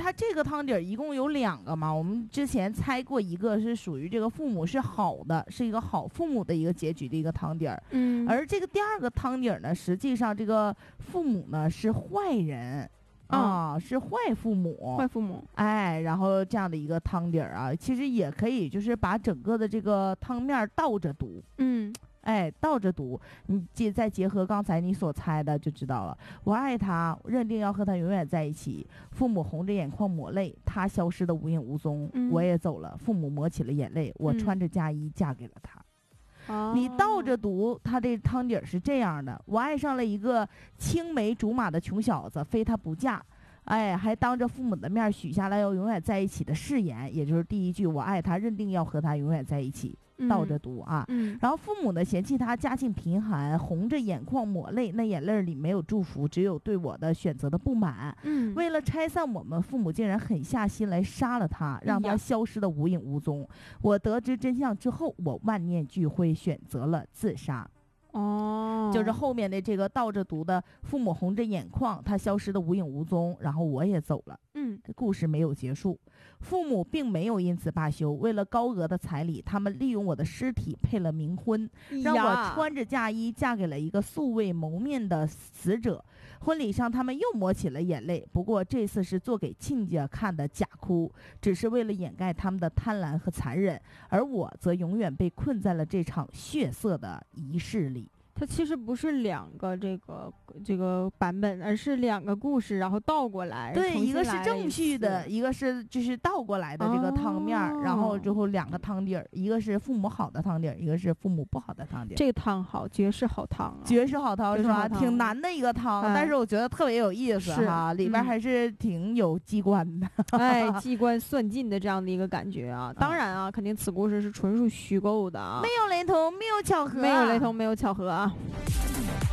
它这个汤底儿一共有2个嘛，我们之前猜过一个是属于这个父母是好的，是一个好父母的一个结局的一个汤底儿，而这个第2个汤底儿呢，实际上这个父母呢是坏人。是坏父母，哎，然后这样的一个汤底儿啊，其实也可以就是把整个的这个汤面倒着读，哎，倒着读，你再结合刚才你所猜的就知道了。我爱他，认定要和他永远在一起。父母红着眼眶抹泪，他消失的无影无踪，我也走了。父母抹起了眼泪，我穿着嫁衣嫁给了他。你倒着读，他这汤底儿是这样的：我爱上了一个青梅竹马的穷小子，非他不嫁。哎，还当着父母的面许下了要永远在一起的誓言，也就是第一句我爱他，认定要和他永远在一起。倒着读啊，然后父母呢嫌弃他家境贫寒，红着眼眶抹泪，那眼泪里没有祝福，只有对我的选择的不满。为了拆散我们，父母竟然狠下心来杀了他，让他消失的无影无踪。我得知真相之后，我万念俱灰，选择了自杀。就是后面的这个倒着读的，父母红着眼眶，他消失的无影无踪，然后我也走了。这故事没有结束，父母并没有因此罢休，为了高额的彩礼，他们利用我的尸体配了冥婚，让我穿着嫁衣嫁给了一个素未谋面的死者。婚礼上他们又抹起了眼泪，不过这次是做给亲家看的假哭，只是为了掩盖他们的贪婪和残忍，而我则永远被困在了这场血色的仪式里。 它其实不是2个这个版本，而是2个故事，然后倒过来。 对，一个是正序的，一个是就是倒过来的这个汤面，然后之后2个汤底儿，一个是父母好的汤底儿，一个是父母不好的汤底儿。 这个汤好，绝世好汤啊！ 绝世好汤是吧？挺难的一个汤，但是我觉得特别有意思哈，里边还是挺有机关的。 哎，机关算尽的这样的一个感觉啊！当然啊，肯定此故事是纯属虚构的啊， 没有雷同，没有巧合， 没有雷同，没有巧合啊。